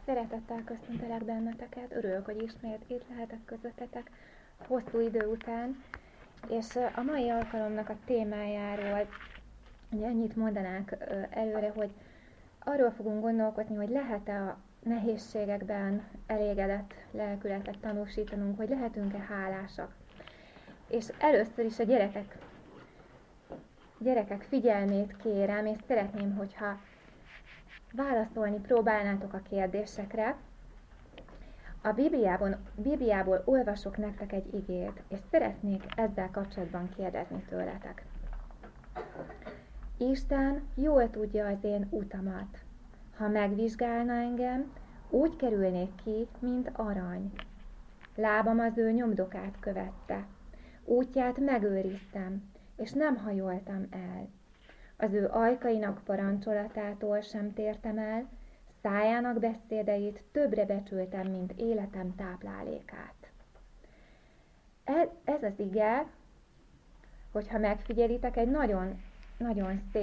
Szeretettel köszöntelek benneteket, örülök, hogy ismét itt lehetek közöttetek hosszú idő után, és a mai alkalomnak a témájáról ugye ennyit mondanánk előre, hogy arról fogunk gondolkodni, hogy lehet-e a nehézségekben elégedett lelkületet tanúsítanunk, hogy lehetünk-e hálásak. És először is a gyerekek figyelmét kérem, és szeretném, hogyha válaszolni próbálnátok a kérdésekre. A Bibliából olvasok nektek egy igét, és szeretnék ezzel kapcsolatban kérdezni tőletek. Isten jól tudja az én utamat. Ha megvizsgálna engem, úgy kerülnék ki, mint arany. Lábam az ő nyomdokát követte. Útját megőriztem, és nem hajoltam el. Az ő ajkainak parancsolatától sem tértem el, szájának beszédeit többre becsültem, mint életem táplálékát. Ez az ige, hogyha megfigyelitek, egy nagyon, nagyon szép